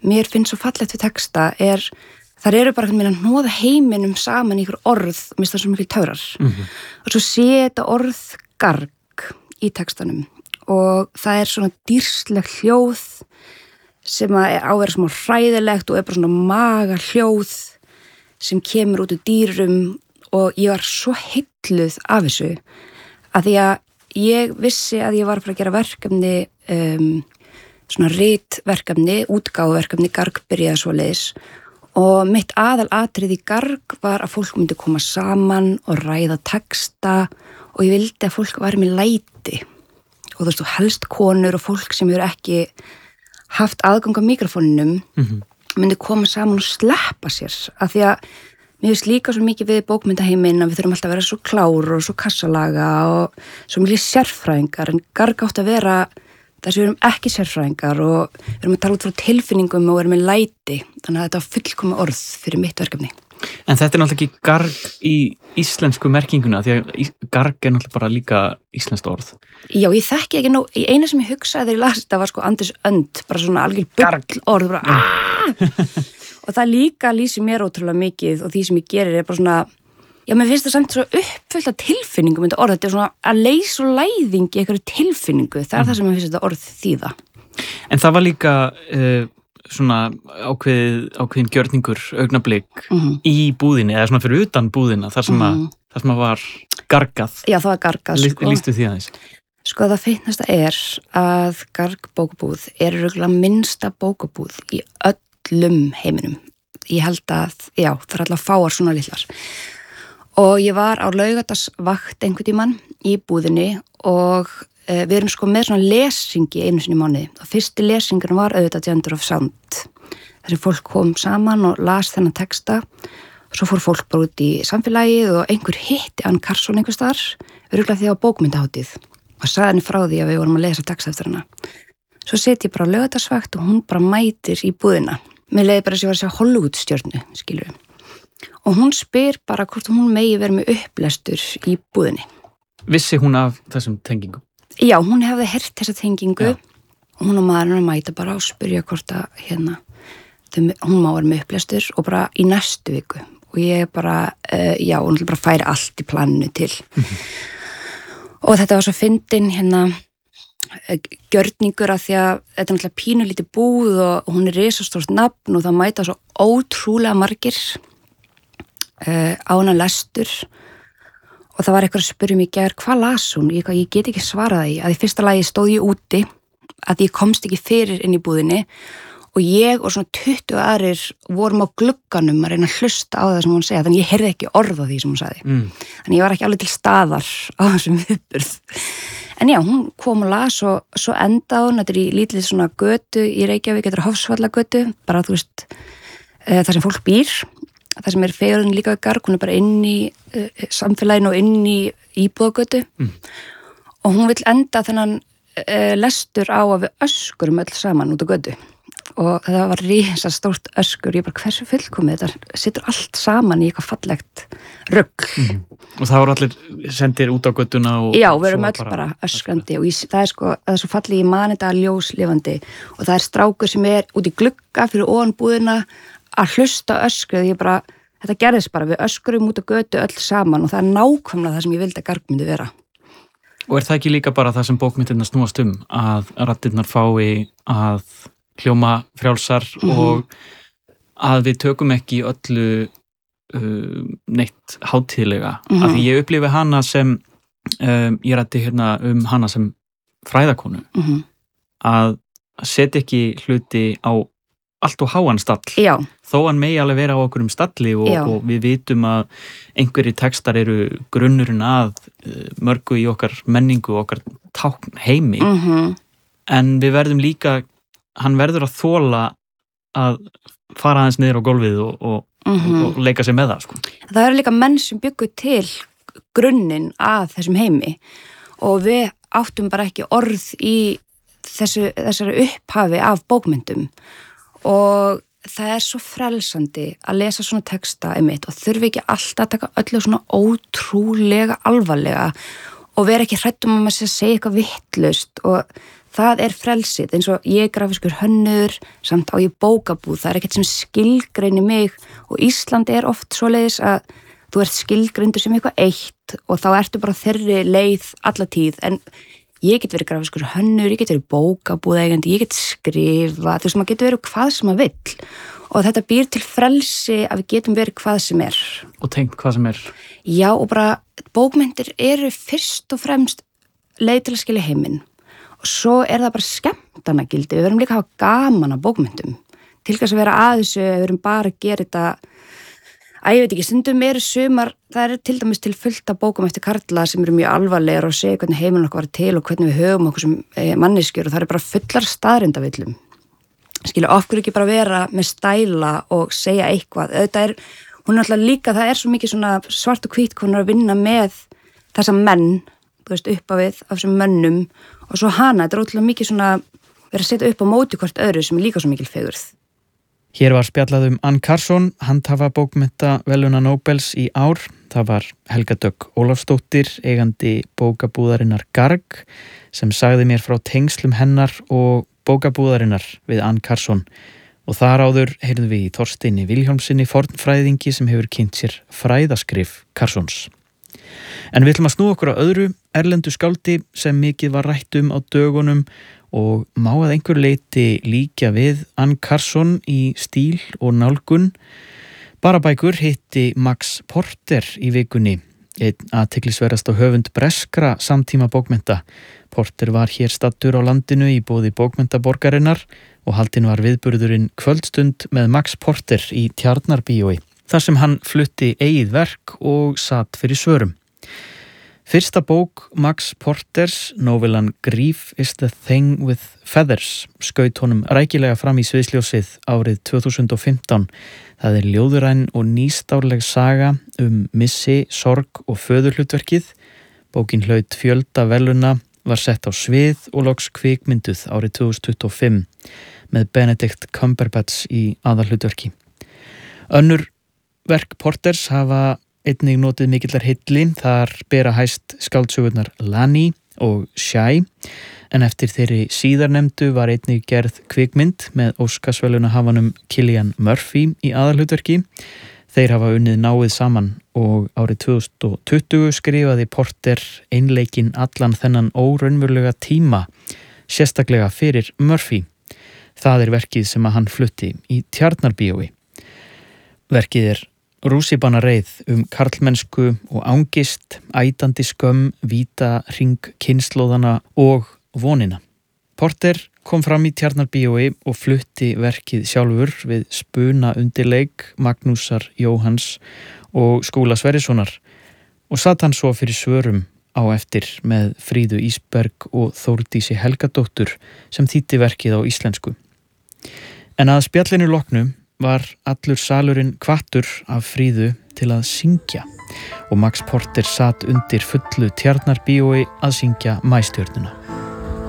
mér finnst svo fallegt við texta þar eru bara að hnoða heiminum saman í ykkur orð, mér finnst það svo mikil töfrar. Og svo sé þetta orð garg í textanum og það svona dýrsleg hljóð sem á að vera smá hræðilegt og bara svona maga hljóð sem kemur út úr dýrum og ég var svo heilluð af þessu að því að ég vissi að ég var að fara að gera verkefni, svona ritverkefni, útgáfuverkefni, garg byrjaði svoleiðis og mitt aðalatrið í garg var að fólk myndi koma saman og ræða texta og ég vildi að fólk væri með læti og þú veist, og helst konur og fólk sem hefur ekki haft aðgang á mikrofóninum myndi koma saman og sleppa sér af því að mér finnst líka svo mikið við bókmyndaheiminn að við þurfum alltaf að vera svo klár og svo kassalaga og svo mikið sérfræðingar en garg átt að vera þess að við erum ekki sérfræðingar og við erum að tala út frá tilfinningum og við erum með læti þannig að þetta var fullkomið orð fyrir mitt verkefni. En þetta náttúrulega ekki garg í íslensku merkinguna því að garg náttúrulega bara líka íslenskt orð. Já, ég þekki ekki nóg, eina sem ég hugsaði þegar ég las þetta var sko Andis önd, bara svona algjör bull orð, bara og það líka lýsir mér ótrúlega mikið og því sem ég gerir bara svona, já, mér finnst það samt svo uppfullt af tilfinningum þetta orð, þetta svona að leysa og læðing í einhverju tilfinningu, það það sem mér finnst þetta orð þýða. En það var líka svona ákveðin gjörningur, augnablik í búðinni, eða svona fyrir utan búðina, þar sem að var gargað. Já, það var gargað, sko. Lýstu því aðeins? Sko, það finnasta að garg bókabúð örugglega minnsta bókabúð í öllum heiminum. Ég held að, já, það alltaf fáar svona litlar. Og ég var á laugardagsvakt einhvern tímann í búðinni og við erum sko með svona lesingi einu sinni í mánuði. Og fyrsti lesingurinn var auðvitað Gender of Sound. Þessi fólk kom saman og las þennan texta. Svo fór fólk bara út í samfélagið og einhver hitti Ann Carson einhvers staðar, örugglega því á bókmyndahátíð. Og sagði henni frá því að við vorum að lesa texta eftir hana. Svo set ég bara á laugardagsvakt og hún bara mætir í búðina. Mér leiði bara að ég var að sjá Hollywood-stjörnu, skilur við. Og hún spyr bara hvort hún megi vera með upplestur í búðinni. Vissi hún af þessum tengingum? Já, hún hefði heyrt þessa tengingu og hún og maðurinn að mæta bara og spyrja hvort að hún má vera með upplestur og bara í næstu viku. Og ég bara, já, hún bara færi allt í planinu til. Og þetta var svo fyndin gjörningur að því að þetta er náttúrulega pínulítið búð og hún er risastórt nafn og það mæta svo ótrúlega margir á hana lestur og það var eitthvað að spyrja mig í gær, hvað las hún? Ég get ekki svarað því að í fyrsta lagi stóð ég úti að ég komst ekki fyrir inn í búðinni og ég og svona 20 aðrir vorum á glugganum að reyna að hlusta á það sem hún segja, þannig ég heyrði ekki orð á því sem hún sagði. Þannig ég var ekki alveg til staðar á þessum viðburð. En já, hún kom og las og svo endaði hún, þetta er í lítlið svona götu í Reykjavík, þetta er Hofsvallagötu, bara þú veist, það sem fólk býr, það sem er fegurinn líka við garg, hún er bara inn í samfélaginu og inn í íbúðagötu og hún vill enda þennan lestur á að við öskurum öll saman út á götu og það var risa stórt öskur, ég bara hversu fullkomið, þetta situr allt saman í eitthvað fallegt rugl. Og það voru allir sendir út á göttuna og... Já, við erum öll bara öskrandi og það er sko, það er svo fallið í mani þetta ljóslifandi og það er strákur sem er út í glugga fyrir ofan búðina að hlusta öskrið, ég bara, þetta gerðist bara, við öskrum út á götu öll saman og það er nákvæmlega það sem ég vildi að garg myndi vera. Og er það ekki líka bara það sem bókmyndirnar snúast að raddirnar fái að hljóma frjálsar og að við tökum ekki öllu neitt hátíðlega af því ég upplifi hana sem ég ræddi hana sem fræðakonu að setja ekki hluti á allt og háan stall. Já. Þó hann megi alveg vera á okkur stalli og við vitum að einhverjir textar eru grunnurinn að mörgu í okkar menningu, okkar tákn heimi en við verðum líka, hann verður að þola að fara aðeins niður á gólfið og leika sér með það, sko. Það eru líka menn sem byggu til grunninn að þessum heimi og við áttum bara ekki orð í þessari upphafi af bókmyndum og það er svo frelsandi að lesa svona texta einmitt og þurfi ekki alltaf að taka öllu svona ótrúlega alvarlega og vera ekki hrædd að maður sé að segja eitthvað vitlaust og það er frelsið, eins og ég grafiskur hönnur, samt á ég bókabúð, það er ekkert sem skilgreini mig og Ísland er oft svoleiðis að þú ert skilgreindur sem eitthvað eitt og þá ertu bara þeirri leið alla tíð, en ég get verið grafiskur hönnur, ég get verið bókabúðeigandi, ég get skrifa, þú veist, maður getur verið hvað sem maður vill og þetta býr til frelsi að við getum verið hvað sem er. Og tengt hvað sem er. Já, og bara bókmyndir eru fyrst og fremst leið til að skilja heiminn. Og svo er það bara skemmtanagildi, við verum líka að hafa gaman af bókmyndum til þess að vera að þessu, við verum bara að gera þetta ég veit ekki, stundum eru sumar, það er til dæmis til fullt af bókum eftir karla sem eru mjög alvarlegar og segja hvernig heiminn okkar var til og hvernig við höfum okkur sem manneskjur og það er bara fullar staðrindavillum skilja, okkur ekki bara vera með stæla og segja eitthvað, auðvitað hún er alltaf líka, það er svo mikið svona svart og hvít hún er að vinna með þessa menn þú veist, upp á við af þessum mönnum og svo hana, þetta er ótrúlega mikið svona verið að setja upp á móti hvort öðru sem er líka svo mikil fegurð. Hér var spjallað Ann Carson, handhafa bókmenntaverðlauna Nóbels í ár. Það var Helga Dögg Ólafsdóttir, eigandi bókabúðarinnar Garg, sem sagði mér frá tengslum hennar og bókabúðarinnar við Ann Carson. Og þar áður heyrðum við í Þorsteini Vilhjálmssyni fornfræðingi sem hefur kynnt sér fræðaskrif Carsons. En við ætlum að snúa okkur á öðru erlendu skáldi sem mikið var rætt á dögunum og má að einhver leyti líkja við Ann Carson í stíl og nálgun. Barabækur hitti Max Porter í vikunni, einn athyglisverðasta höfund breskra samtíma bókmennta. Porter var hér staddur á landinu í boði bókmenntaborgarinnar og haldinn var viðburðurinn Kvöldstund með Max Porter í Tjarnarbíói, þar sem hann flutti eigið verk og satt fyrir svörum. Fyrsta bók Max Porters, novellan Grief is the Thing with Feathers, skaut honum rækilega fram í sviðsljósið árið 2015. Það er ljóðuræn og nýstárleg saga missi, sorg og föðurhlutverkið. Bókin hlaut fjölda verðlauna, var sett á svið og loks kvikmynduð árið 2025 með Benedict Cumberbatch í aðalhlutverki. Önnur verk Porters hafa einnig notið mikillar hilli, þar bera hæst skáldsögurnar Lani og Shy, en eftir þeirri síðarnefndu var einnig gerð kvikmynd með Óskarsverðlaunahafanum Cillian Murphy í aðalhlutverki. Þeir hafa unnið náið saman og árið 2020 skrifaði Porter einleikinn allan þennan óraunverulega tíma, sérstaklega fyrir Murphy. Það er verkið sem að hann flutti í Tjarnarbíói. Verkið er rússíbanareið karlmennsku og angist, ætandi skömm, víta hring kynslóðana og vonina. Porter kom fram í Tjarnarbíói og flutti verkið sjálfur við spuna undirleik Magnúsar Jóhanns og Skúla Sverrissonar og satt hann svo fyrir svörum á eftir með Fríðu Ísberg og Þórdísi Helgadóttur sem þýddi verkið á íslensku. En að spjallinu loknu var allur salurinn hvattur af Fríðu til að syngja og Max Porter satt undir fullu Tjarnarbíói að syngja Maístjörnuna.